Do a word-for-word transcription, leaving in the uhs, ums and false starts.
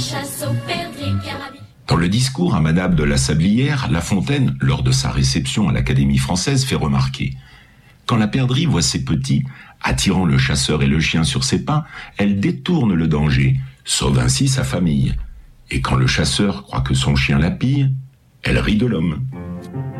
Chasse au perdrix, carabine. Dans le discours à Madame de la Sablière, La Fontaine, lors de sa réception à l'Académie française, fait remarquer: quand la perdrix voit ses petits attirant le chasseur et le chien sur ses pas, elle détourne le danger, sauve ainsi sa famille. Et quand le chasseur croit que son chien la pille, elle rit de l'homme.